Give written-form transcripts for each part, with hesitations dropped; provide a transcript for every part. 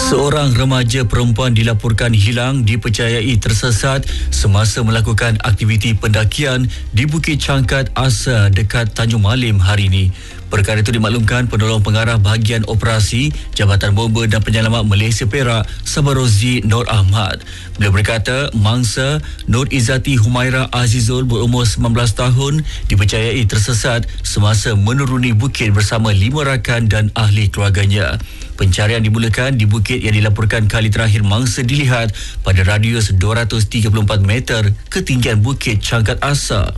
Seorang remaja perempuan dilaporkan hilang dipercayai tersesat semasa melakukan aktiviti pendakian di Bukit Cangkat Asa dekat Tanjung Malim hari ini. Perkara itu dimaklumkan penolong pengarah bahagian operasi Jabatan Bomba dan Penyelamat Malaysia Perak, Sabarozi Nur Ahmad. Beliau berkata mangsa Nur Izzati Humaira Azizul berumur 19 tahun dipercayai tersesat semasa menuruni bukit bersama 5 rakan dan ahli keluarganya. Pencarian dimulakan di bukit yang dilaporkan kali terakhir mangsa dilihat pada radius 234 meter ketinggian Bukit Cangkat Asa.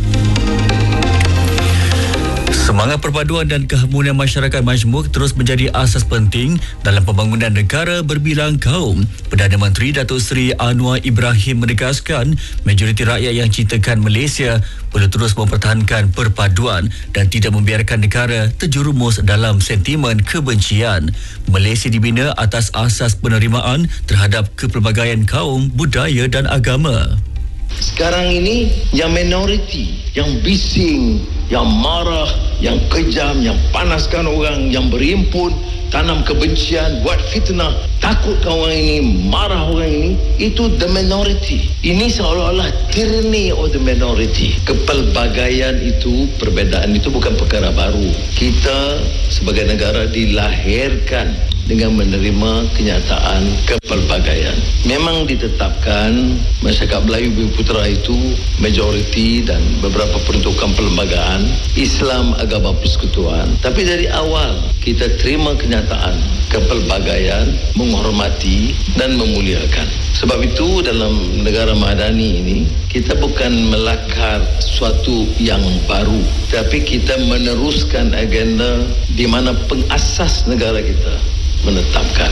Semangat perpaduan dan keharmonian masyarakat majmuk terus menjadi asas penting dalam pembangunan negara berbilang kaum. Perdana Menteri Datuk Seri Anwar Ibrahim menegaskan majoriti rakyat yang cintakan Malaysia perlu terus mempertahankan perpaduan dan tidak membiarkan negara terjerumus dalam sentimen kebencian. Malaysia dibina atas asas penerimaan terhadap kepelbagaian kaum, budaya dan agama. Sekarang ini yang minoriti, yang bising, yang marah, yang kejam, yang panaskan orang, yang berimpun, tanam kebencian, buat fitnah, takutkan orang ini, marah orang ini, itu the minority. Ini seolah-olah tyranny of the minority. Kepelbagaian itu, perbezaan itu bukan perkara baru. Kita sebagai negara dilahirkan dengan menerima kenyataan kepelbagaian. Memang ditetapkan masyarakat Melayu Bumi Putera itu majoriti dan beberapa peruntukan perlembagaan Islam agama persekutuan. Tapi dari awal kita terima kenyataan kepelbagaian, menghormati dan memuliakan. Sebab itu dalam negara madani ini kita bukan melakar sesuatu yang baru, tapi kita meneruskan agenda di mana pengasas negara kita menetapkan.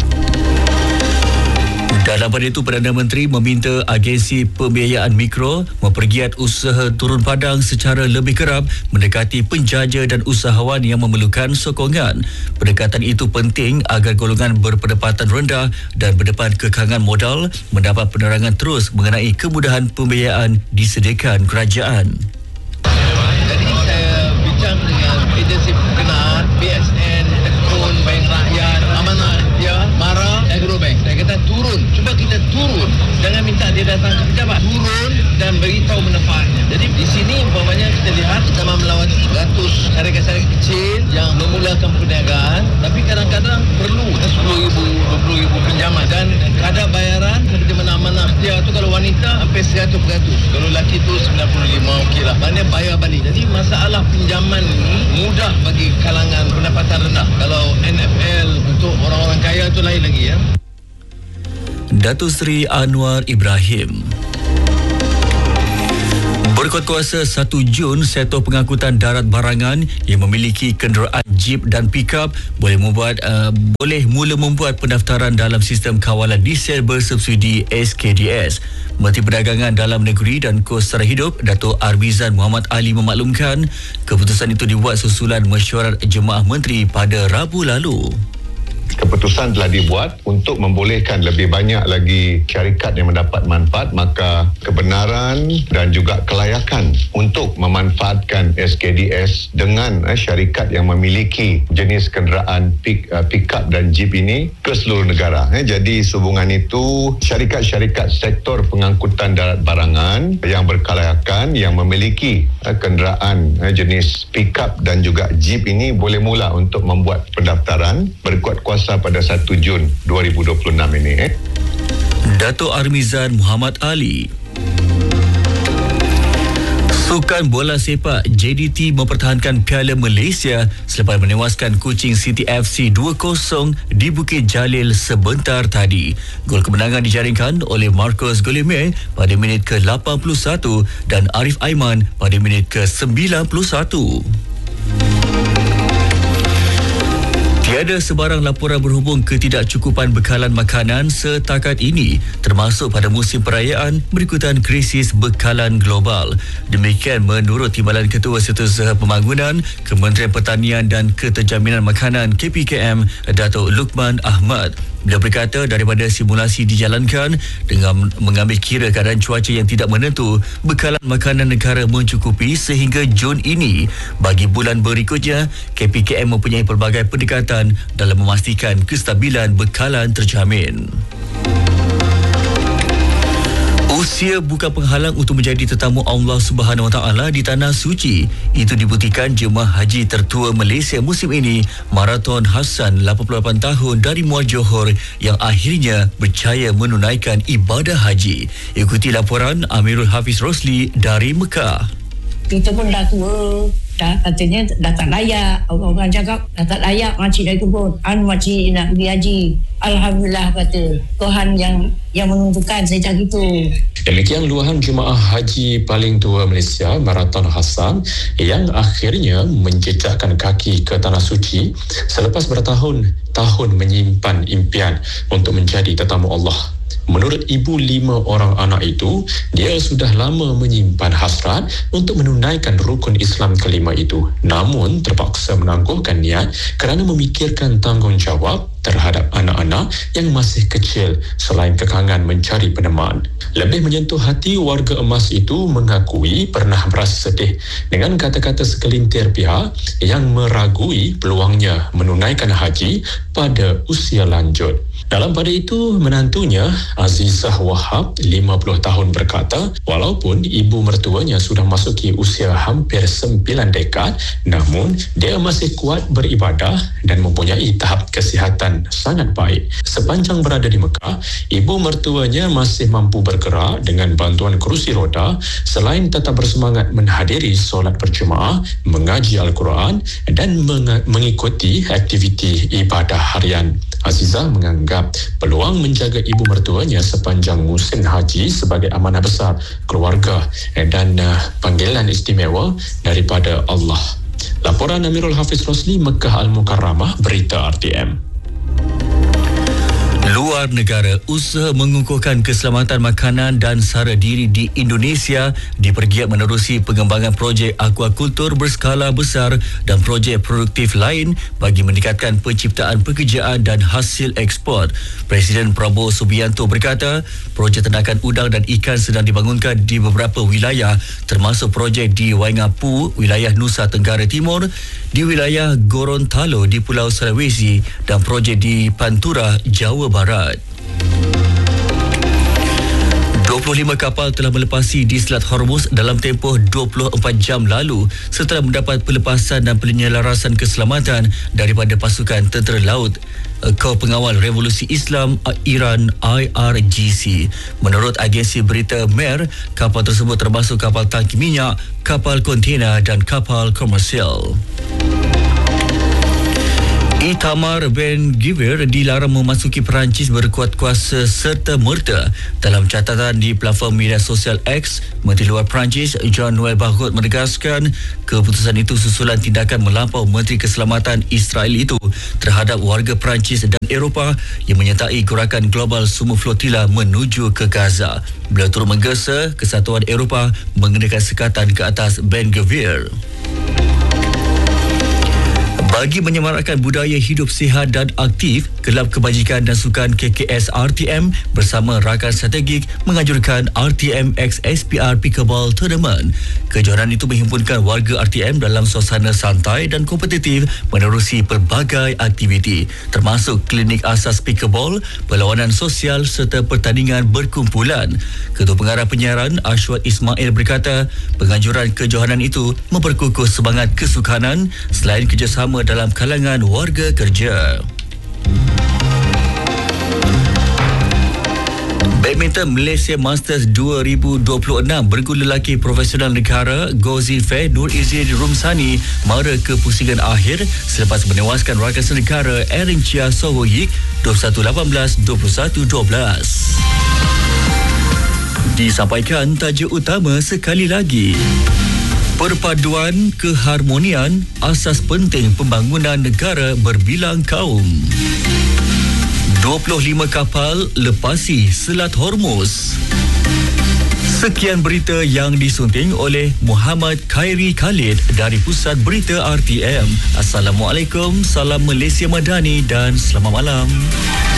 Dalam pada itu, Perdana Menteri meminta agensi pembiayaan mikro mempergiat usaha turun padang secara lebih kerap mendekati penjaja dan usahawan yang memerlukan sokongan. Pendekatan itu penting agar golongan berpendapatan rendah dan berdepan kekangan modal mendapat penerangan terus mengenai kemudahan pembiayaan disediakan kerajaan. Jadi saya bincang dengan agensi berkenaan, BSN, Tekun, Bank Rakyat, Amanah, Mara, Agrobank. Saya kata turun, cuba kita turun. Jangan minta dia datang ke pejabat. Turun dan beritahu manfaatnya. Jadi di sini umpamanya kita lihat kita melawati ratus syarikat-syarikat kecil yang memulakan perniagaan, tapi kadang-kadang perlu 10,000, 20,000 pinjaman dan kadar bayaran seperti mana amanah dia tu kalau wanita hampir 100%. Kalau lelaki tu 95 okeylah. Maknanya bayar balik. Jadi masalah pinjaman ni mudah bagi kalangan pendapatan rendah. Kalau NFL untuk orang-orang kaya tu lain lagi ya. Datuk Seri Anwar Ibrahim. Berkuat kuasa 1 Jun, sektor pengangkutan darat barangan yang memiliki kenderaan jeep dan pikap boleh mula membuat pendaftaran dalam sistem kawalan diesel bersubsidi SKDS. Menteri Perdagangan Dalam Negeri dan Kos Sara Hidup Datuk Armizan Muhammad Ali memaklumkan keputusan itu dibuat susulan mesyuarat Jemaah Menteri pada Rabu lalu. Keputusan telah dibuat untuk membolehkan lebih banyak lagi syarikat yang mendapat manfaat, maka kebenaran dan juga kelayakan untuk memanfaatkan SKDS dengan syarikat yang memiliki jenis kenderaan pick-up dan jeep ini ke seluruh negara. Jadi sehubungan itu syarikat-syarikat sektor pengangkutan darat barangan yang berkelayakan yang memiliki kenderaan jenis pick-up dan juga jeep ini boleh mula untuk membuat pendaftaran berkuat kuasa pada 1 Jun 2026 ini. Datuk Armizan Muhammad Ali. Sukan bola sepak JDT mempertahankan Piala Malaysia selepas menewaskan Kuching City FC 2-0 di Bukit Jalil sebentar tadi. Gol kemenangan dijaringkan oleh Marcus Goleme pada minit ke-81 dan Arif Aiman pada minit ke-91. Tiada sebarang laporan berhubung ketidakcukupan bekalan makanan setakat ini, termasuk pada musim perayaan berikutan krisis bekalan global. Demikian menurut Timbalan Ketua Setiausaha Pembangunan Kementerian Pertanian dan Keterjaminan Makanan KPKM, Datuk Lukman Ahmad. Beliau berkata daripada simulasi dijalankan dengan mengambil kira keadaan cuaca yang tidak menentu, bekalan makanan negara mencukupi sehingga Jun ini. Bagi bulan berikutnya, KPKM mempunyai pelbagai pendekatan dalam memastikan kestabilan bekalan terjamin. Usia bukan penghalang untuk menjadi tetamu Allah Subhanahu Wa Taala di Tanah Suci. Itu dibuktikan jemaah haji tertua Malaysia musim ini, Marathon Hassan 88 tahun dari Muar Johor yang akhirnya berjaya menunaikan ibadah haji. Ikuti laporan Amirul Hafiz Rosli dari Mekah. Kita pun dah tua, katanya dah tak layak. Orang-orang cakap dah tak layak makcik dari kebun. Makcik nak pergi haji. Alhamdulillah kata Tuhan yang menentukan saya cakap itu. Demikian luahan jemaah haji paling tua Malaysia, Marathon Hassan, yang akhirnya menjejakkan kaki ke Tanah Suci selepas bertahun-tahun menyimpan impian untuk menjadi tetamu Allah. Menurut ibu 5 orang anak itu, dia sudah lama menyimpan hasrat untuk menunaikan rukun Islam kelima itu, namun terpaksa menangguhkan niat kerana memikirkan tanggungjawab terhadap anak-anak yang masih kecil selain kekangan mencari peneman. Lebih menyentuh hati, warga emas itu mengakui pernah berasa sedih dengan kata-kata segelintir pihak yang meragui peluangnya menunaikan haji pada usia lanjut. Dalam pada itu, menantunya Azizah Wahab 50 tahun berkata, walaupun ibu mertuanya sudah masuki usia hampir 9 dekad, namun dia masih kuat beribadah dan mempunyai tahap kesihatan sangat baik. Sepanjang berada di Mekah, ibu mertuanya masih mampu bergerak dengan bantuan kerusi roda selain tetap bersemangat menghadiri solat berjemaah, mengaji Al-Quran dan mengikuti aktiviti ibadah harian. Azizah menganggap peluang menjaga ibu mertuanya sepanjang musim haji sebagai amanah besar keluarga dan panggilan istimewa daripada Allah. Laporan Amirul Hafiz Rosli, Mekah Al-Mukarramah, Berita RTM. Luar negara, usaha mengukuhkan keselamatan makanan dan sara diri di Indonesia dipergiat menerusi pengembangan projek akuakultur berskala besar dan projek produktif lain bagi meningkatkan penciptaan pekerjaan dan hasil ekspor. Presiden Prabowo Subianto berkata, projek ternakan udang dan ikan sedang dibangunkan di beberapa wilayah termasuk projek di Waingapu, wilayah Nusa Tenggara Timur, di wilayah Gorontalo di Pulau Sulawesi dan projek di Pantura, Jawa Barat. 25 kapal telah melepasi di Selat Hormuz dalam tempoh 24 jam lalu setelah mendapat pelepasan dan penyelarasan keselamatan daripada pasukan tentera laut Pengawal Revolusi Islam Iran IRGC. Menurut agensi berita MER, kapal tersebut termasuk kapal tangki minyak, kapal kontena dan kapal komersial. Itamar Ben Gvir dilarang memasuki Perancis berkuat kuasa serta-merta. Dalam catatan di platform media sosial X, Menteri Luar Perancis Jean-Noël Barrot menegaskan keputusan itu susulan tindakan melampau Menteri Keselamatan Israel itu terhadap warga Perancis dan Eropah yang menyertai gerakan global Semua Flotilla menuju ke Gaza. Beliau turut menggesa Kesatuan Eropah mengenakan sekatan ke atas Ben Gvir. Bagi menyemarakkan budaya hidup sihat dan aktif, Kelab Kebajikan dan Sukan KKS RTM bersama rakan strategik menganjurkan RTM X SPR Pickleball Tournament. Kejohanan itu menghimpunkan warga RTM dalam suasana santai dan kompetitif menerusi pelbagai aktiviti, termasuk klinik asas pickleball, perlawanan sosial serta pertandingan berkumpulan. Ketua Pengarah Penyiaran Ashwat Ismail berkata, penganjuran kejohanan itu memperkukuh semangat kesukanan selain kerjasama dalam kalangan warga kerja. Badminton Malaysia Masters 2026, bergula lelaki profesional negara Gozifeh Nur Izin Rumsani mara kepusingan akhir selepas menewaskan rakan senegara Erin Chia Sohoyik 21-18, 21-12. Disampaikan tajuk utama sekali lagi. Perpaduan keharmonian asas penting pembangunan negara berbilang kaum. 25 kapal lepasi Selat Hormuz. Sekian berita yang disunting oleh Muhammad Khairi Khalid dari Pusat Berita RTM. Assalamualaikum, salam Malaysia Madani dan selamat malam.